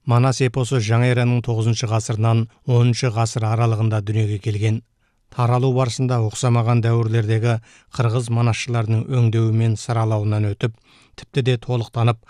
Манас эпосу жаңа эраның 9 ғасырынан 10 ғасыр аралығында дүниеге келген. Таралу барысында ұқсамаған дәуірлердегі қырғыз манасшыларының өңдеуі мен саралауынан өтіп, тіпті де толықтанып,